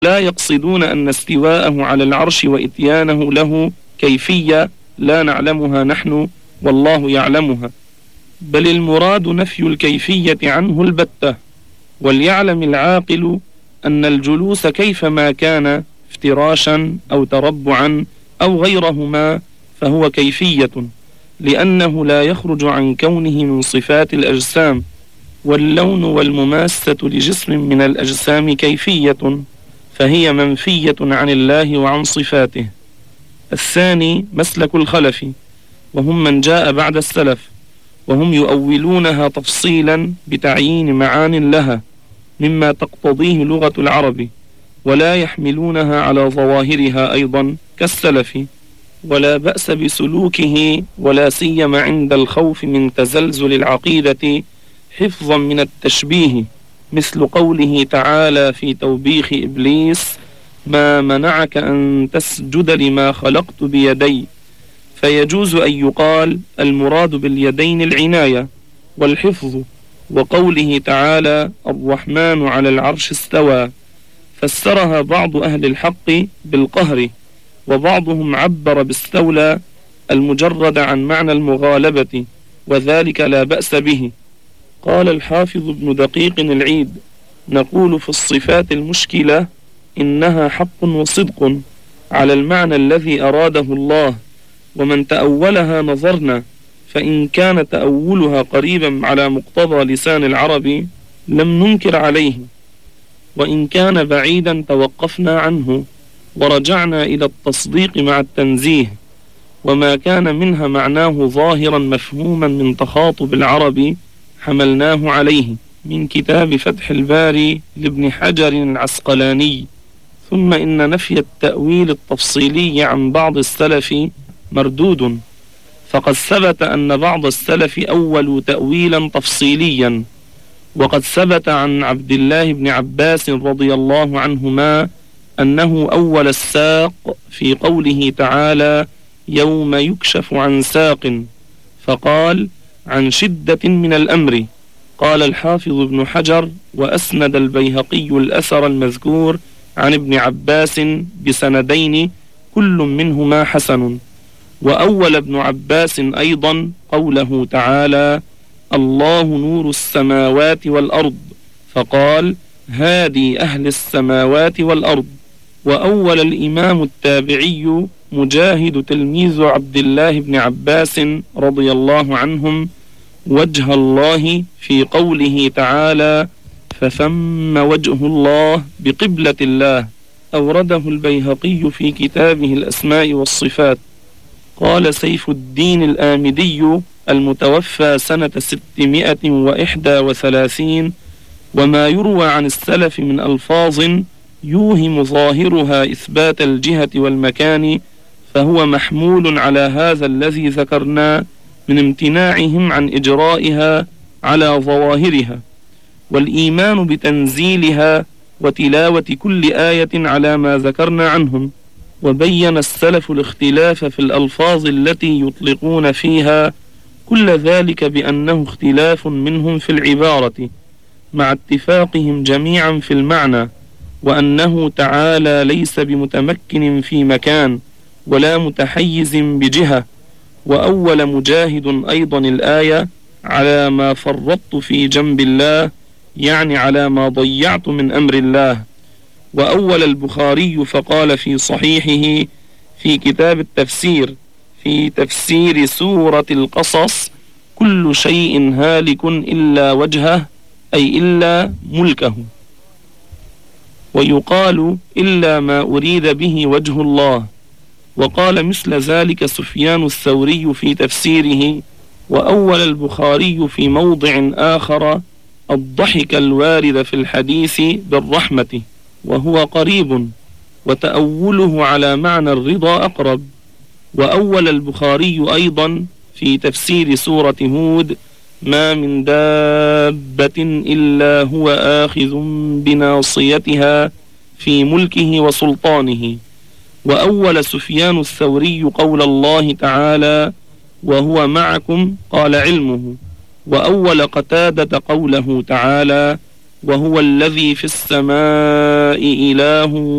لا يقصدون أن استواءه على العرش وإتيانه له كيفية لا نعلمها نحن والله يعلمها، بل المراد نفي الكيفية عنه البتة. وليعلم العاقل أن الجلوس كيفما كان افتراشا أو تربعا أو غيرهما فهو كيفية، لأنه لا يخرج عن كونه من صفات الأجسام، واللون والمماسة لجسم من الأجسام كيفية، فهي منفية عن الله وعن صفاته. الثاني مسلك الخلف، وهم من جاء بعد السلف، وهم يؤولونها تفصيلا بتعيين معان لها مما تقتضيه لغة العرب، ولا يحملونها على ظواهرها أيضا كالسلف، ولا بأس بسلوكه، ولا سيما عند الخوف من تزلزل العقيدة حفظا من التشبيه، مثل قوله تعالى في توبيخ إبليس: ما منعك أن تسجد لما خلقت بيدي. فيجوز أن يقال المراد باليدين العناية والحفظ، وقوله تعالى: الرحمن على العرش استوى، فسرها بعض أهل الحق بالقهر، وبعضهم عبر باستولى المجرد عن معنى المغالبة، وذلك لا بأس به. قال الحافظ ابن دقيق العيد: نقول في الصفات المشكلة إنها حق وصدق على المعنى الذي أراده الله، ومن تأولها نظرنا، فإن كان تأولها قريبا على مقتضى لسان العرب لم ننكر عليه، وإن كان بعيدا توقفنا عنه ورجعنا إلى التصديق مع التنزيه، وما كان منها معناه ظاهرا مفهوما من تخاطب العرب حملناه عليه، من كتاب فتح الباري لابن حجر العسقلاني. ثم إن نفي التأويل التفصيلي عن بعض السلف مردود، فقد ثبت أن بعض السلف أولوا تأويلا تفصيليا، وقد ثبت عن عبد الله بن عباس رضي الله عنهما أنه أول الساق في قوله تعالى: يوم يكشف عن ساق، فقال: عن شدة من الأمر. قال الحافظ ابن حجر: وأسند البيهقي الأثر المذكور عن ابن عباس بسندين كل منهما حسن. وأول ابن عباس أيضا قوله تعالى: الله نور السماوات والأرض، فقال: هادي أهل السماوات والأرض. وأول الإمام التابعي مجاهد تلميذ عبد الله بن عباس رضي الله عنهم وجه الله في قوله تعالى: فثم وجه الله بقبلة الله، أورده البيهقي في كتابه الأسماء والصفات. قال سيف الدين الآمدي المتوفى سنة 631: وما يروى عن السلف من ألفاظ يوهم ظاهرها إثبات الجهة والمكان فهو محمول على هذا الذي ذكرنا من امتناعهم عن إجرائها على ظواهرها، والإيمان بتنزيلها وتلاوة كل آية على ما ذكرنا عنهم. وبين السلف الاختلاف في الألفاظ التي يطلقون فيها كل ذلك بأنه اختلاف منهم في العبارة مع اتفاقهم جميعا في المعنى، وأنه تعالى ليس بمتمكن في مكان ولا متحيز بجهة. وأول مجاهد أيضا الآية: على ما فرطت في جنب الله، يعني على ما ضيعت من أمر الله. وأول البخاري فقال في صحيحه في كتاب التفسير في تفسير سورة القصص: كل شيء هالك إلا وجهه، أي إلا ملكه. ويقال إلا ما أريد به وجه الله. وقال مثل ذلك سفيان الثوري في تفسيره. وأول البخاري في موضع آخر الضحك الوارد في الحديث بالرحمة، وهو قريب، وتأوله على معنى الرضا أقرب. وأول البخاري أيضا في تفسير سورة هود: ما من دابة إلا هو آخذ بناصيتها في ملكه وسلطانه. وأول سفيان الثوري قول الله تعالى: وهو معكم، قال علمه. وأول قتادة قوله تعالى: وهو الذي في السماء إله